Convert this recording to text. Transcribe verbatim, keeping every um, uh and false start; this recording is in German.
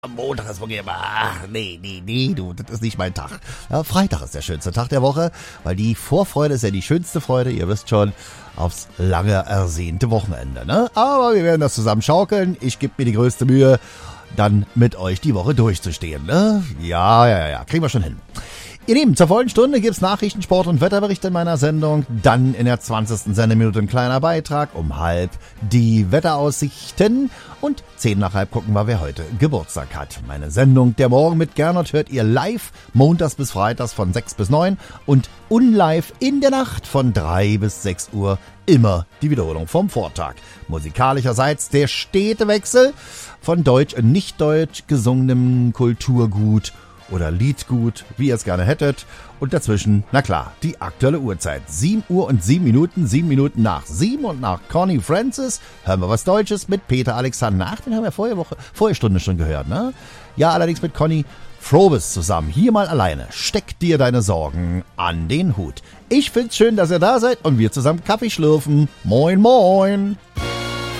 Am Montag ist wirklich immer, ach, nee, nee, nee, du, das ist nicht mein Tag. Ja, Freitag ist der schönste Tag der Woche, weil die Vorfreude ist ja die schönste Freude, ihr wisst schon, aufs lange ersehnte Wochenende, ne? Aber wir werden das zusammen schaukeln, ich gebe mir die größte Mühe, dann mit euch die Woche durchzustehen, ne? Ja, ja, ja, kriegen wir schon hin. Ihr Lieben, zur vollen Stunde gibt's Nachrichten, Sport und Wetterbericht in meiner Sendung. Dann in der zwanzigsten Sendeminute ein kleiner Beitrag. Um halb die Wetteraussichten. Und zehn nach halb gucken wir, wer heute Geburtstag hat. Meine Sendung Der Morgen mit Gernot hört ihr live montags bis freitags von sechs bis neun und unlive in der Nacht von drei bis sechs Uhr. Immer die Wiederholung vom Vortag. Musikalischerseits der stete Wechsel von deutsch und nicht deutsch gesungenem Kulturgut oder Liedgut, wie ihr es gerne hättet. Und dazwischen, na klar, die aktuelle Uhrzeit. sieben Uhr und sieben Minuten, sieben Minuten nach sieben und nach Connie Francis hören wir was Deutsches mit Peter Alexander. Ach, den haben wir vorige Woche, vorige Stunde schon gehört, ne? Ja, allerdings mit Conny Frobes zusammen. Hier mal alleine. Steck dir deine Sorgen an den Hut. Ich find's schön, dass ihr da seid und wir zusammen Kaffee schlürfen. Moin, moin.